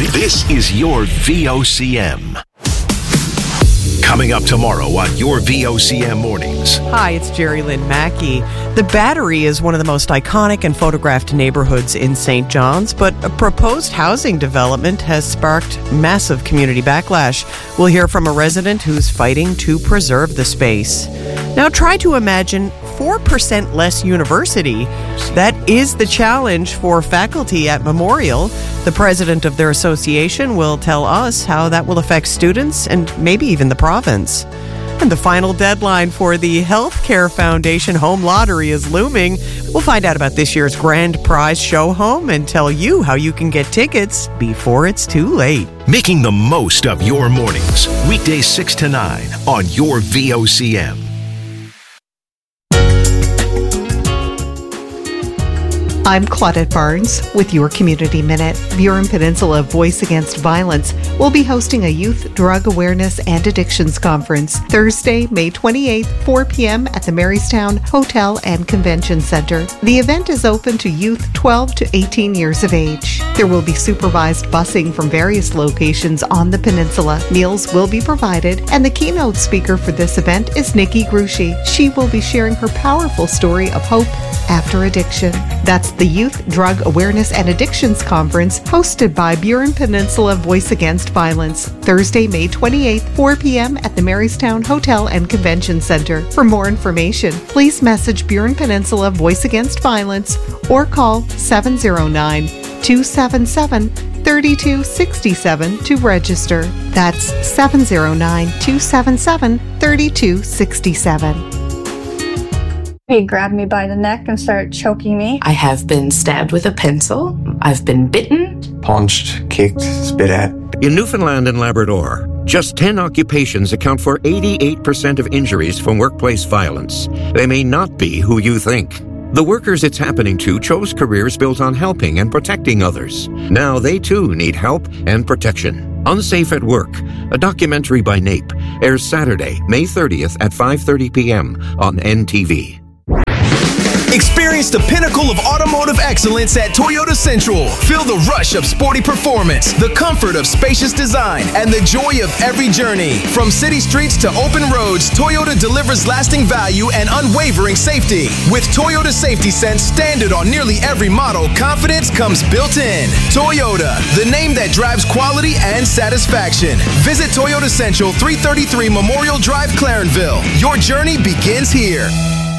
This is your VOCM. Coming up tomorrow on your VOCM mornings. Hi, it's Jerry Lynn Mackey. The Battery is one of the most iconic and photographed neighborhoods in St. John's, but a proposed housing development has sparked massive community backlash. We'll hear from a resident who's fighting to preserve the space. Now try to imagine 4% less university. That is the challenge for faculty at Memorial. The president of their association will tell us how that will affect students and maybe even the province. And the final deadline for the Healthcare Foundation Home Lottery is looming. We'll find out about this year's grand prize show home and tell you how you can get tickets before it's too late. Making the most of your mornings. Weekdays 6 to 9 on your VOCM. I'm Claudette Barnes with your Community Minute. Burin Peninsula Voice Against Violence will be hosting a Youth Drug Awareness and Addictions Conference Thursday, May 28th, 4 p.m. at the Marystown Hotel and Convention Center. The event is open to youth 12 to 18 years of age. There will be supervised busing from various locations on the peninsula. Meals will be provided, and the keynote speaker for this event is Nikki Grushi. She will be sharing her powerful story of hope after addiction. That's the Youth Drug Awareness and Addictions Conference hosted by Burin Peninsula Voice Against Violence, Thursday, May 28th, 4 p.m. at the Marystown Hotel and Convention Center. For more information, please message Burin Peninsula Voice Against Violence or call 709-277-3267 to register. That's 709-277-3267. He grabbed me by the neck and started choking me. I have been stabbed with a pencil. I've been bitten. Punched, kicked, spit at. In Newfoundland and Labrador, just 10 occupations account for 88% of injuries from workplace violence. They may not be who you think. The workers it's happening to chose careers built on helping and protecting others. Now they too need help and protection. Unsafe at Work, a documentary by NAPE, airs Saturday, May 30th at 5:30 p.m. on NTV. Experience the pinnacle of automotive excellence at Toyota Central. Feel the rush of sporty performance, the comfort of spacious design, and the joy of every journey. From city streets to open roads, Toyota delivers lasting value and unwavering safety. With Toyota Safety Sense standard on nearly every model, confidence comes built in. Toyota, the name that drives quality and satisfaction. Visit Toyota Central, 333 Memorial Drive, Clarenville. Your journey begins here.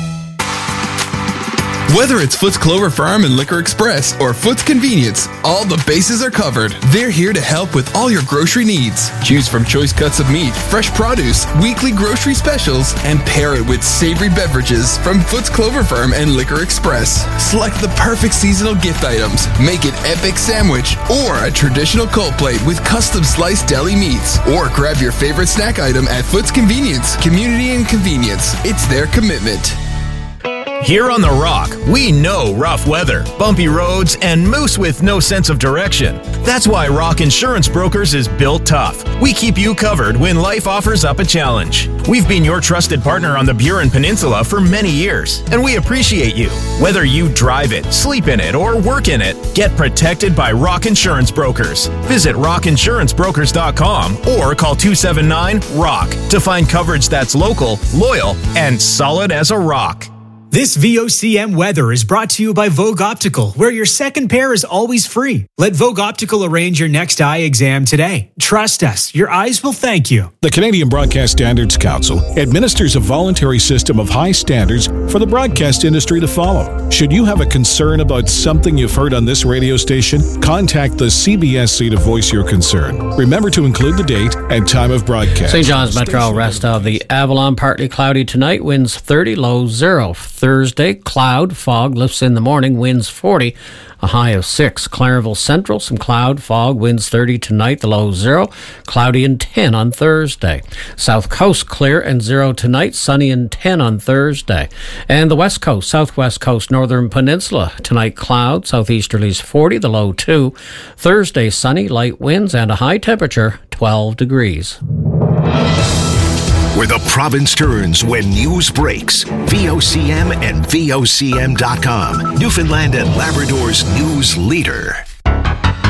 Whether it's Foots Clover Farm and Liquor Express or Foots Convenience, all the bases are covered. They're here to help with all your grocery needs. Choose from choice cuts of meat, fresh produce, weekly grocery specials, and pair it with savory beverages from Foots Clover Farm and Liquor Express. Select the perfect seasonal gift items. Make it epic sandwich or a traditional cold plate with custom sliced deli meats. Or grab your favorite snack item at Foots Convenience. Community and convenience. It's their commitment. Here on The Rock, we know rough weather, bumpy roads, and moose with no sense of direction. That's why Rock Insurance Brokers is built tough. We keep you covered when life offers up a challenge. We've been your trusted partner on the Burin Peninsula for many years, and we appreciate you. Whether you drive it, sleep in it, or work in it, get protected by Rock Insurance Brokers. Visit rockinsurancebrokers.com or call 279-ROCK to find coverage that's local, loyal, and solid as a rock. This VOCM weather is brought to you by Vogue Optical, where your second pair is always free. Let Vogue Optical arrange your next eye exam today. Trust us, your eyes will thank you. The Canadian Broadcast Standards Council administers a voluntary system of high standards for the broadcast industry to follow. Should you have a concern about something you've heard on this radio station, contact the CBSC to voice your concern. Remember to include the date and time of broadcast. St. John's Metro, rest of the Avalon, partly cloudy tonight, winds 30, low 0. Thursday, cloud, fog, lifts in the morning, winds 40, a high of 6. Clarenville Central, some cloud, fog, winds 30 tonight, the low 0. Cloudy and 10 on Thursday. South Coast, clear and 0 tonight, sunny and 10 on Thursday. And the West Coast, Southwest Coast, Northern Peninsula, tonight cloud, southeasterlies 40, the low 2. Thursday, sunny, light winds, and a high temperature, 12 degrees. Where the province turns when news breaks. VOCM and VOCM.com. Newfoundland and Labrador's news leader.